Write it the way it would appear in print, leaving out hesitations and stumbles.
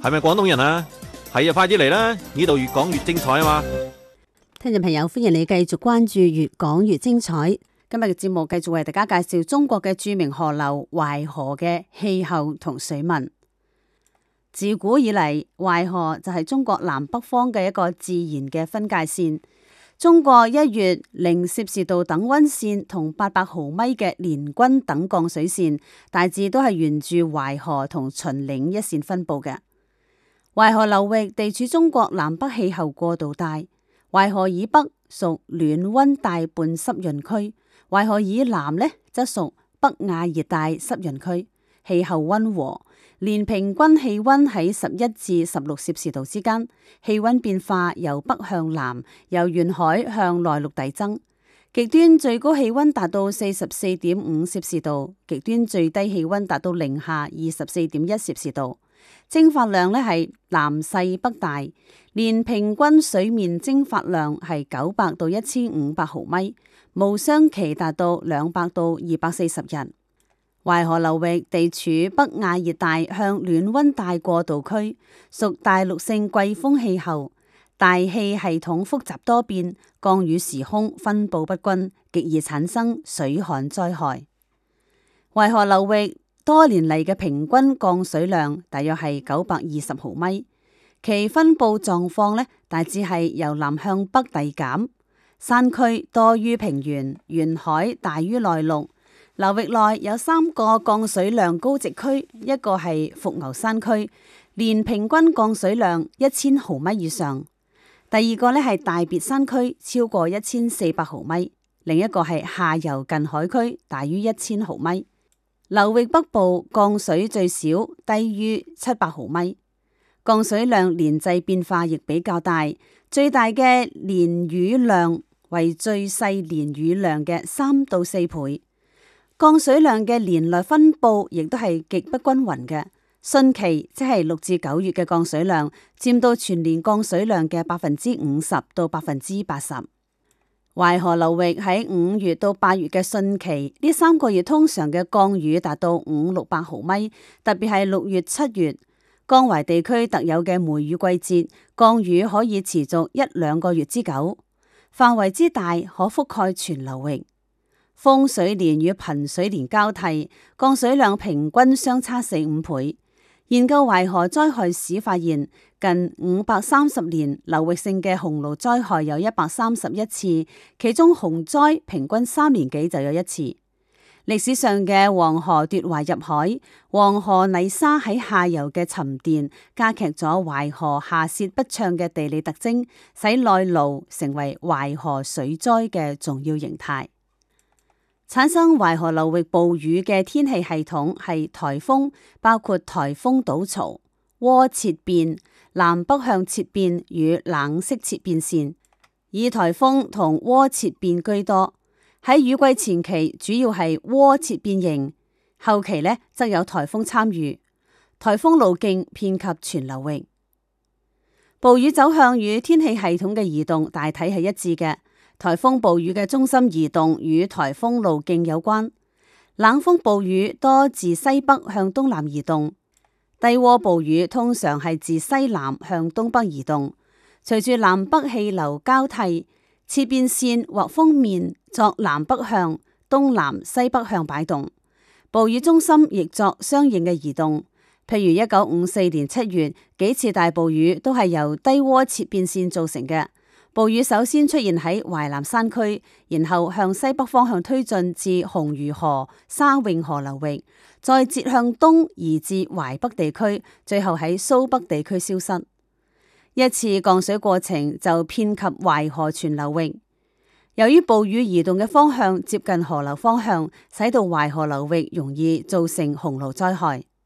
係咪廣東人啊？係啊，快啲嚟啦！呢度越講越精彩啊嘛！ 聽眾朋友，歡迎你繼續關注越講越精彩。今日嘅節目繼續為大家介紹中國嘅著名河流淮河嘅氣候同水文。自古以嚟，淮河就係中國南北方嘅一個自然嘅分界線。中國1月0攝氏度等溫線同800毫米嘅連均等降水線，大致都係沿住淮河同秦嶺一線分布嘅。淮河流域地處中國南北氣候過渡帶，淮河以北屬暖溫帶半濕潤區，淮河以南呢則屬北亞熱帶濕潤區，氣候溫和。年平均氣溫喺11至16攝氏度之間，氣溫變化由北向南，由沿海向內陸遞增。極端最高氣溫達到44.5攝氏度，極端最低氣溫達到零下24.1攝氏度。蒸發量呢係南細北大，年平均水面蒸發量係900到1500毫米，無霜期達到200到240日。淮河流域地處北亞熱帶向暖溫帶過渡區，屬大陸性季風氣候，大氣系統複雜多變，降雨時空分布不均，極易產生水旱災害。淮河流域多年嚟嘅平均降水量大約係920毫米，其分布狀況呢，大致係由南向北遞減，山區多於平原，沿海大於內陸。流域內有3個降水量高值區，一個係伏牛山區，年平均降水量1000毫米以上；第二個呢係大別山區，超過1400毫米；另一個係下游近海區，大於1000毫米。流域北部降水最少，低於700毫米，降水量年制變化亦比較大，最大嘅年雨量為最細年雨量嘅3到4倍。降水量嘅年內分布亦都係極不均勻嘅，汛期即係6至9月嘅降水量佔到全年降水量嘅50%到80%。淮河流域喺5月到8月嘅汛期，呢3個月通常嘅降雨達到500-600毫米，特別係6月、7月，江淮地區特有嘅梅雨季節，降雨可以持續1-2個月之久，範圍之大可覆蓋全流域。豐水年與貧水年交替，降水量平均相差4-5倍。研究淮河災害史發現，近530年流域性嘅洪澇災害有131次，其中洪災平均3年幾就有1次。歷史上嘅黃河奪淮入海，黃河泥沙喺下游嘅沉澱，加劇咗淮河下泄不暢嘅地理特徵，使內澇成為淮河水災嘅重要形態。產生淮河流域暴雨嘅天氣系統係颱風，包括颱風倒槽、渦切變、南北向切變與冷式切變線，以颱風同渦切變居多。喺雨季前期主要係渦切變型，後期呢則有颱風參與，颱風路徑遍及全流域。暴雨走向與天氣系統嘅移動大體係一致嘅。颱風暴雨嘅中心移動與颱風路徑有關，冷鋒暴雨多自西北向東南移動，低渦暴雨通常係自西南向東北移動。隨住南北氣流交替，切變線或鋒面作南北向、東南西北向擺動，暴雨中心亦作相應嘅移動。譬如1954年7月，幾次大暴雨都係由低渦切變線造成嘅。暴雨首先出現喺淮南山區，然後向西北方向推進至紅魚河、沙永河流域，再折向東移至淮北地區，最後喺蘇北地區消失。一次降水過程就遍及淮河全流域。由於暴雨移動嘅方向接近河流方向，使到淮河流域容易造成洪澇災害。